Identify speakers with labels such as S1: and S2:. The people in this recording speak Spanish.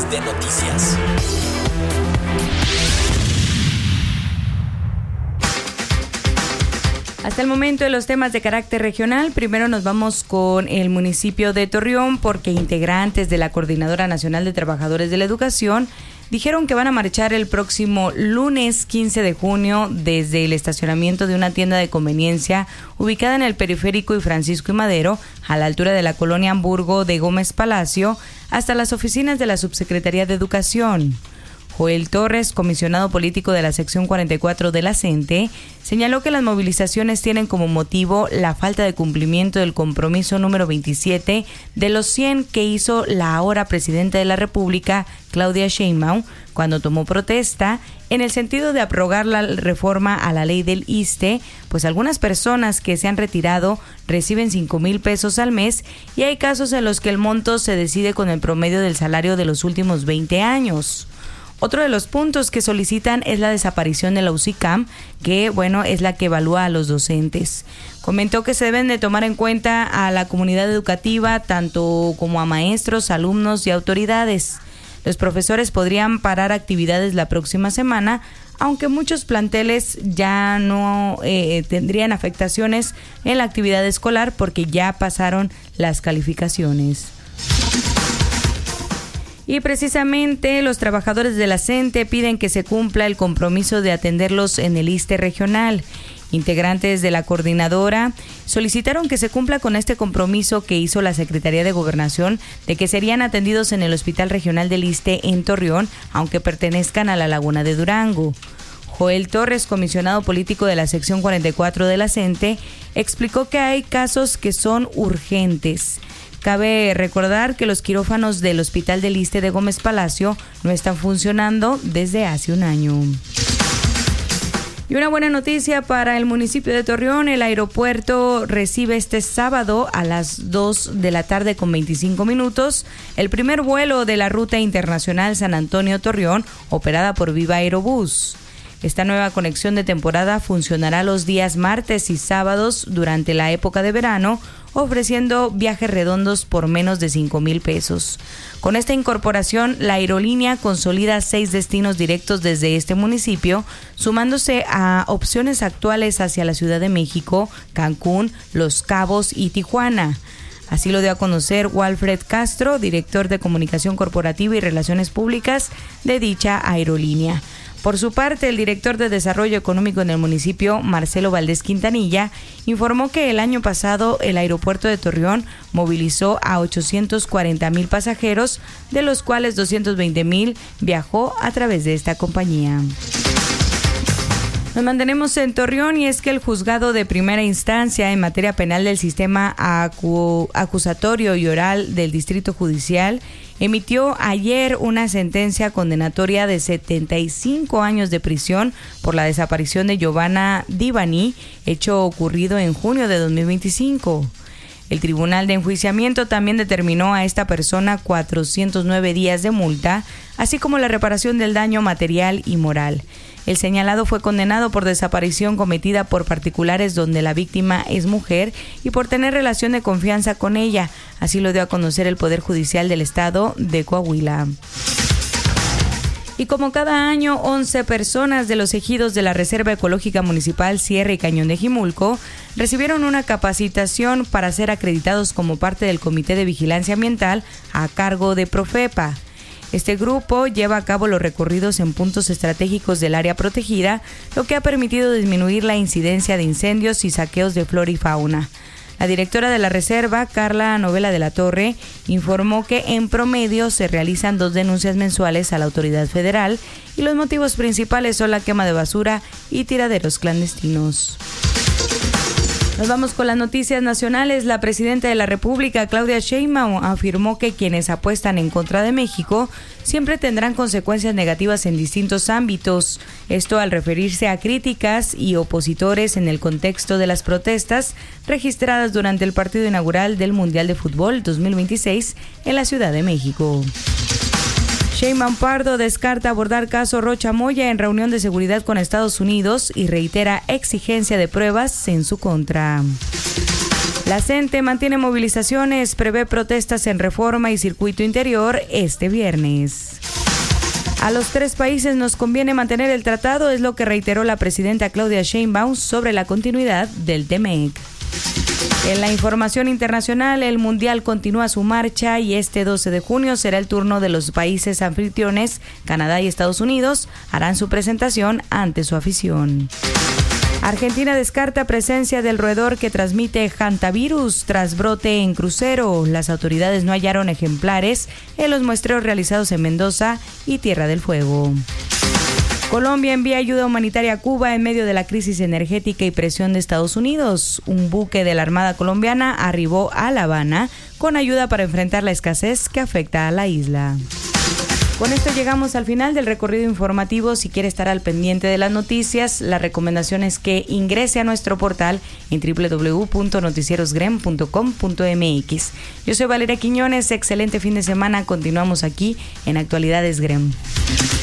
S1: de Noticias.
S2: Hasta el momento de los temas de carácter regional, primero nos vamos con el municipio de Torreón porque integrantes de la Coordinadora Nacional de Trabajadores de la Educación dijeron que van a marchar el próximo lunes 15 de junio desde el estacionamiento de una tienda de conveniencia ubicada en el Periférico y Francisco y Madero, a la altura de la colonia Hamburgo de Gómez Palacio, hasta las oficinas de la Subsecretaría de Educación. Joel Torres, comisionado político de la sección 44 de la CENTE, señaló que las movilizaciones tienen como motivo la falta de cumplimiento del compromiso número 27 de los 100 que hizo la ahora presidenta de la República, Claudia Sheinbaum, cuando tomó protesta en el sentido de abrogar la reforma a la ley del ISSSTE, pues algunas personas que se han retirado reciben 5,000 pesos al mes y hay casos en los que el monto se decide con el promedio del salario de los últimos 20 años. Otro de los puntos que solicitan es la desaparición de la UCICAM, que es la que evalúa a los docentes. Comentó que se deben de tomar en cuenta a la comunidad educativa, tanto como a maestros, alumnos y autoridades. Los profesores podrían parar actividades la próxima semana, aunque muchos planteles ya no tendrían afectaciones en la actividad escolar porque ya pasaron las calificaciones. Y precisamente los trabajadores de la CENTE piden que se cumpla el compromiso de atenderlos en el ISSSTE regional. Integrantes de la coordinadora solicitaron que se cumpla con este compromiso que hizo la Secretaría de Gobernación de que serían atendidos en el Hospital Regional del ISSSTE en Torreón, aunque pertenezcan a la Laguna de Durango. Joel Torres, comisionado político de la sección 44 de la CENTE, explicó que hay casos que son urgentes. Cabe recordar que los quirófanos del Hospital del ISSSTE de Gómez Palacio no están funcionando desde hace un año. Y una buena noticia para el municipio de Torreón: el aeropuerto recibe este sábado a las 2 de la tarde con 25 minutos el primer vuelo de la ruta internacional San Antonio-Torreón, operada por Viva Aerobús. Esta nueva conexión de temporada funcionará los días martes y sábados durante la época de verano, ofreciendo viajes redondos por menos de 5,000 pesos. Con esta incorporación, la aerolínea consolida 6 destinos directos desde este municipio, sumándose a opciones actuales hacia la Ciudad de México, Cancún, Los Cabos y Tijuana. Así lo dio a conocer Walfred Castro, director de Comunicación Corporativa y Relaciones Públicas de dicha aerolínea. Por su parte, el director de Desarrollo Económico en el municipio, Marcelo Valdés Quintanilla, informó que el año pasado el aeropuerto de Torreón movilizó a 840,000 pasajeros, de los cuales 220,000 viajó a través de esta compañía. Nos mantenemos en Torreón y es que el juzgado de primera instancia en materia penal del sistema acusatorio y oral del Distrito Judicial emitió ayer una sentencia condenatoria de 75 años de prisión por la desaparición de Giovanna Divani, hecho ocurrido en junio de 2025. El Tribunal de Enjuiciamiento también determinó a esta persona 409 días de multa, así como la reparación del daño material y moral. El señalado fue condenado por desaparición cometida por particulares donde la víctima es mujer y por tener relación de confianza con ella. Así lo dio a conocer el Poder Judicial del Estado de Coahuila. Y como cada año, 11 personas de los ejidos de la Reserva Ecológica Municipal Sierra y Cañón de Jimulco recibieron una capacitación para ser acreditados como parte del Comité de Vigilancia Ambiental a cargo de Profepa. Este grupo lleva a cabo los recorridos en puntos estratégicos del área protegida, lo que ha permitido disminuir la incidencia de incendios y saqueos de flora y fauna. La directora de la reserva, Carla Novela de la Torre, informó que en promedio se realizan 2 denuncias mensuales a la autoridad federal y los motivos principales son la quema de basura y tiraderos clandestinos. Nos vamos con las noticias nacionales. La presidenta de la República, Claudia Sheinbaum, afirmó que quienes apuestan en contra de México siempre tendrán consecuencias negativas en distintos ámbitos. Esto al referirse a críticas y opositores en el contexto de las protestas registradas durante el partido inaugural del Mundial de Fútbol 2026 en la Ciudad de México. Sheinbaum Pardo descarta abordar caso Rocha Moya en reunión de seguridad con Estados Unidos y reitera exigencia de pruebas en su contra. La CENTE mantiene movilizaciones, prevé protestas en Reforma y Circuito Interior este viernes. A los 3 países nos conviene mantener el tratado, es lo que reiteró la presidenta Claudia Sheinbaum sobre la continuidad del TMEC. En la información internacional, el Mundial continúa su marcha y este 12 de junio será el turno de los países anfitriones. Canadá y Estados Unidos harán su presentación ante su afición. Argentina descarta presencia del roedor que transmite hantavirus tras brote en crucero. Las autoridades no hallaron ejemplares en los muestreos realizados en Mendoza y Tierra del Fuego. Colombia envía ayuda humanitaria a Cuba en medio de la crisis energética y presión de Estados Unidos. Un buque de la Armada colombiana arribó a La Habana con ayuda para enfrentar la escasez que afecta a la isla. Con esto llegamos al final del recorrido informativo. Si quiere estar al pendiente de las noticias, la recomendación es que ingrese a nuestro portal en www.noticierosgrem.com.mx. Yo soy Valeria Quiñones, excelente fin de semana. Continuamos aquí en Actualidades Grem.